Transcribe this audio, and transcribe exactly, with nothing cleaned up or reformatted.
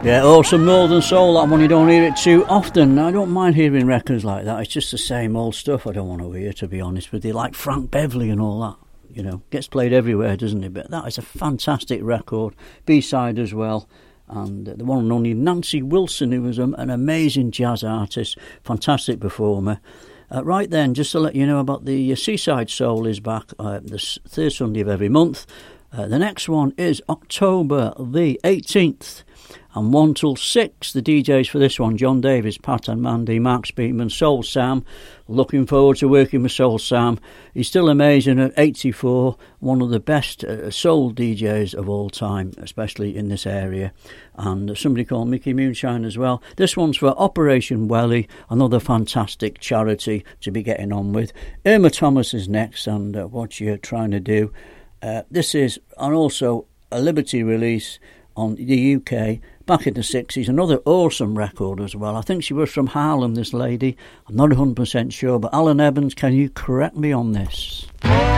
Yeah, oh, some Northern Soul, that one you don't hear it too often. I don't mind hearing records like that. It's just the same old stuff I don't want to hear, to be honest with you, like Frank Beverly and all that. You know, gets played everywhere, doesn't it? But that is a fantastic record. B-side as well. And the one and only Nancy Wilson, who was an amazing jazz artist, fantastic performer. Uh, right then, just to let you know about the uh, Seaside Soul is back uh, the third Sunday of every month. Uh, the next one is October the eighteenth. And one till six, the D Js for this one, John Davis, Pat and Mandy, Mark Speakman, Soul Sam. Looking forward to working with Soul Sam. He's still amazing at eighty-four, one of the best uh, soul D Js of all time, especially in this area. And somebody called Mickey Moonshine as well. This one's for Operation Welly, another fantastic charity to be getting on with. Irma Thomas is next, and uh, what you're trying to do. Uh, this is, and also a Liberty release on the U K back in the sixties, another awesome record as well. I think she was from Harlem, this lady. I'm not one hundred percent sure, but Alan Evans, can you correct me on this?